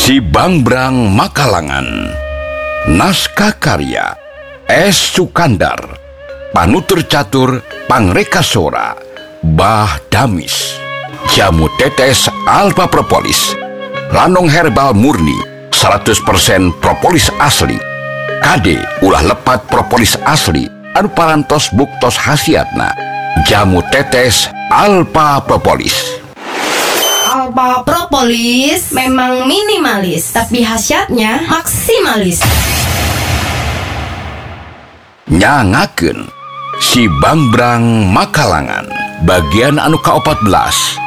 Si Bangbrang Makalangan. Naskah karya S. Sukandar. Panutur catur Pangrekasora Bah Damis. Jamu tetes alfa propolis, lanong herbal murni 100% propolis asli. Kade ulah lepat propolis asli anu parantos buktos khasiatna. Jamu tetes alfa propolis. Alfa propolis memang minimalis, tapi khasiatnya maksimalis. Nyangakeun Si Bangbrang Makalangan bagian anu ka-14.